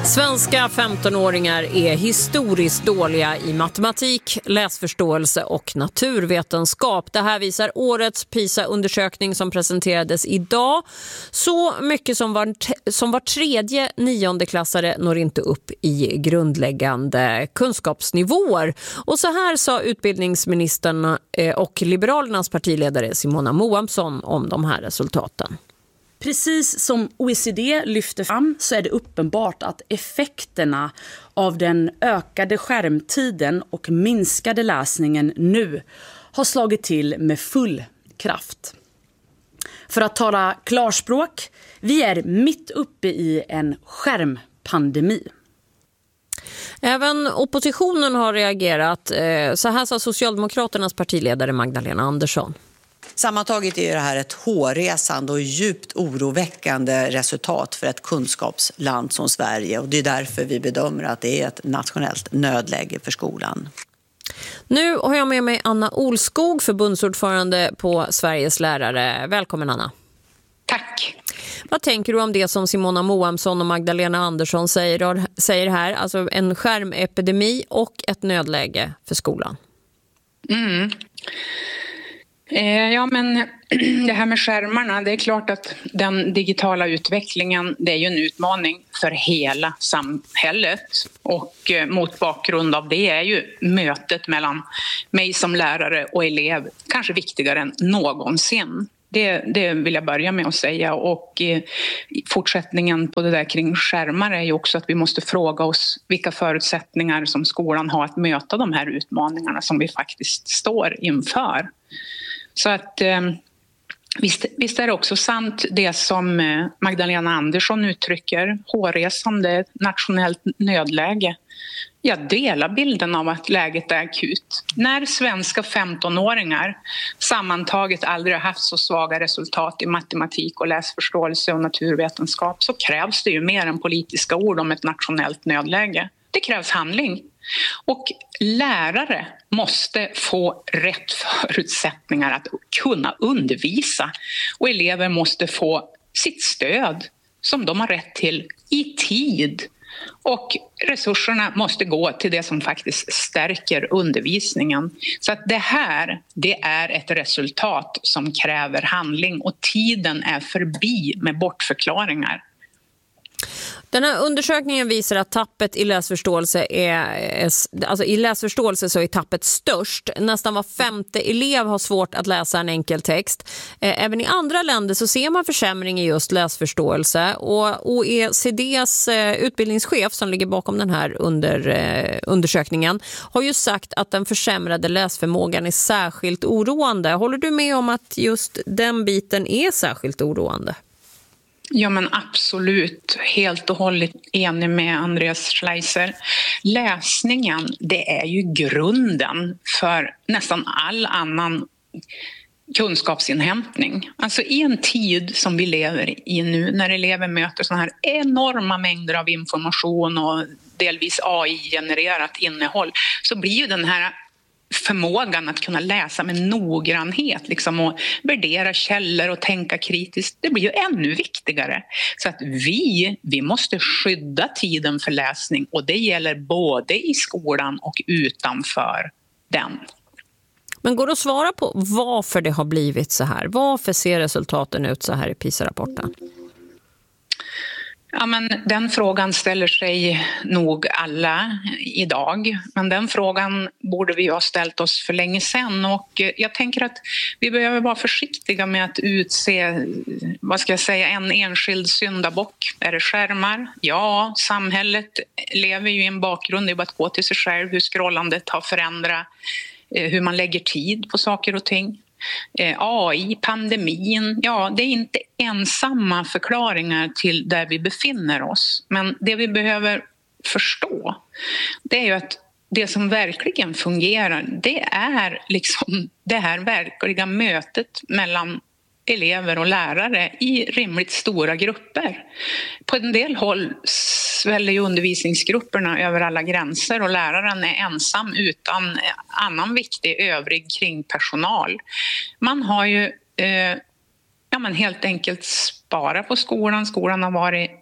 Svenska 15-åringar är historiskt dåliga i matematik, läsförståelse och naturvetenskap. Det här visar årets PISA-undersökning som presenterades idag. Så mycket som var tredje niondeklassare når inte upp i grundläggande kunskapsnivåer. Och så här sa utbildningsministern och Liberalernas partiledare Simona Moamsson om de här resultaten. Precis som OECD lyfter fram så är det uppenbart att effekterna av den ökade skärmtiden och minskade läsningen nu har slagit till med full kraft. För att tala klarspråk, vi är mitt uppe i en skärmpandemi. Även oppositionen har reagerat. Så här sa Socialdemokraternas partiledare Magdalena Andersson. Sammantaget är det här ett hårresande och djupt oroväckande resultat för ett kunskapsland som Sverige. Och det är därför vi bedömer att det är ett nationellt nödläge för skolan. Nu har jag med mig Anna Olskog, förbundsordförande på Sveriges lärare. Välkommen Anna. Tack. Vad tänker du om det som Simona Moamsson och Magdalena Andersson säger här? Alltså en skärmepidemi och ett nödläge för skolan. Ja, men det här med skärmarna, det är klart att den digitala utvecklingen, det är ju en utmaning för hela samhället. Och mot bakgrund av det är ju mötet mellan mig som lärare och elev kanske viktigare än någonsin. Det vill jag börja med att säga. Och fortsättningen på det där kring skärmar är ju också att vi måste fråga oss vilka förutsättningar som skolan har att möta de här utmaningarna som vi faktiskt står inför. Så att visst är det också sant det som Magdalena Andersson uttrycker, hårresande, nationellt nödläge. Jag delar bilden av att läget är akut. När svenska 15-åringar sammantaget aldrig har haft så svaga resultat i matematik och läsförståelse och naturvetenskap så krävs det ju mer än politiska ord om ett nationellt nödläge. Det krävs handling. Och lärare måste få rätt förutsättningar att kunna undervisa. Och elever måste få sitt stöd som de har rätt till i tid. Och resurserna måste gå till det som faktiskt stärker undervisningen. Så att det är ett resultat som kräver handling och tiden är förbi med bortförklaringar. Den här undersökningen visar att tappet i läsförståelse i läsförståelse så är tappet störst. Nästan var femte elev har svårt att läsa en enkel text. Även i andra länder så ser man försämring i just läsförståelse. Och OECDs utbildningschef som ligger bakom den här undersökningen har ju sagt att den försämrade läsförmågan är särskilt oroande. Håller du med om att just den biten är särskilt oroande? Ja, men absolut. Helt och hållet enig med Andreas Schleiser. Läsningen, det är ju grunden för nästan all annan kunskapsinhämtning. Alltså i en tid som vi lever i nu när elever möter såna här enorma mängder av information och delvis AI-genererat innehåll så blir ju den här förmågan att kunna läsa med noggrannhet liksom, och värdera källor och tänka kritiskt, det blir ju ännu viktigare. Så att vi måste skydda tiden för läsning och det gäller både i skolan och utanför den. Men går det att svara på varför det har blivit så här? Varför ser resultaten ut så här i PISA-rapporten? Ja, men den frågan ställer sig nog alla idag. Men den frågan borde vi ha ställt oss för länge sedan. Och jag tänker att vi behöver vara försiktiga med att utse, en enskild syndabock. Är det skärmar? Ja, samhället lever ju i en bakgrund. Det är bara att gå till sig själv hur scrollandet har förändrat, hur man lägger tid på saker och ting. AI, pandemin, ja det är inte ensamma förklaringar till där vi befinner oss. Men det vi behöver förstå det är ju att det som verkligen fungerar det är liksom det här verkliga mötet mellan elever och lärare i rimligt stora grupper. På en del håll sväller ju undervisningsgrupperna över alla gränser och läraren är ensam utan annan viktig övrig kringpersonal. Man har ju helt enkelt sparat på skolan. Skolan har varit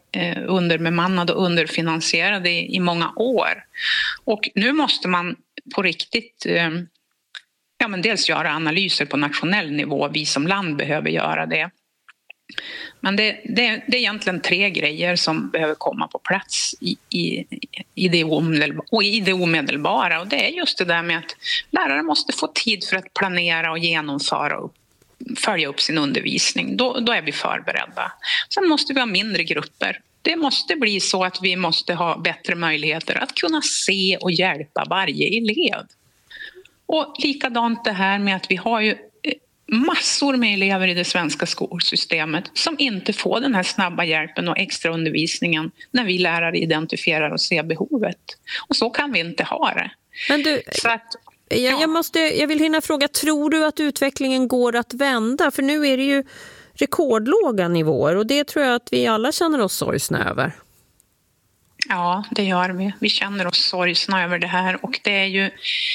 underbemannade och underfinansierade i många år. Och nu måste man på riktigt dels göra analyser på nationell nivå. Vi som land behöver göra det. Men det är egentligen 3 grejer som behöver komma på plats i det omedelbara. Och det är just det där med att lärare måste få tid för att planera och genomföra och följa upp sin undervisning. Då är vi förberedda. Sen måste vi ha mindre grupper. Det måste bli så att vi måste ha bättre möjligheter att kunna se och hjälpa varje elev. Och likadant det här med att vi har ju massor med elever i det svenska skolsystemet som inte får den här snabba hjälpen och extra undervisningen när vi lärare identifierar och ser behovet. Och så kan vi inte ha det. Men du, så att, jag vill hinna fråga, tror du att utvecklingen går att vända? För nu är det ju rekordlåga nivåer och det tror jag att vi alla känner oss sorgsna över. Ja, det gör vi. Vi känner oss sorgsna över det här och det är ju...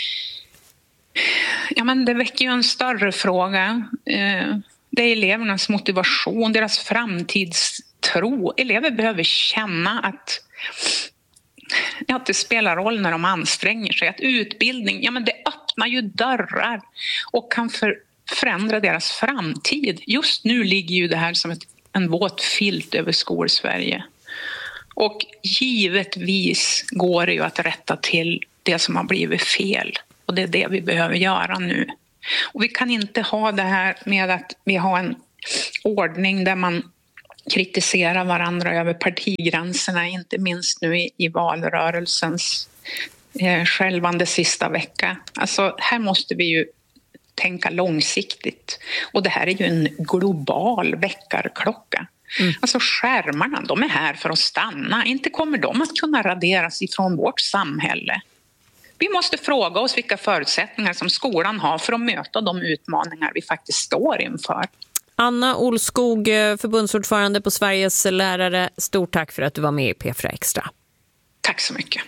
Ja, men det väcker ju en större fråga. Det är elevernas motivation, deras framtidstro. Elever behöver känna att det spelar roll när de anstränger sig. Att utbildning, det öppnar ju dörrar och kan förändra deras framtid. Just nu ligger ju det här som en våt filt över Skolsverige. Och givetvis går det ju att rätta till det som har blivit fel. Och det är det vi behöver göra nu. Och vi kan inte ha det här med att vi har en ordning där man kritiserar varandra över partigränserna, inte minst nu i valrörelsens skälvande sista vecka. Alltså här måste vi ju tänka långsiktigt. Och det här är ju en global väckarklocka. Alltså skärmarna, de är här för att stanna. Inte kommer de att kunna raderas ifrån vårt samhälle. Vi måste fråga oss vilka förutsättningar som skolan har för att möta de utmaningar vi faktiskt står inför. Anna Olskog, förbundsordförande på Sveriges lärare. Stort tack för att du var med i P4 Extra. Tack så mycket.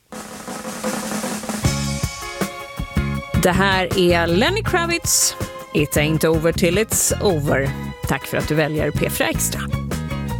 Det här är Lenny Kravitz. It ain't over till it's over. Tack för att du väljer P4 Extra.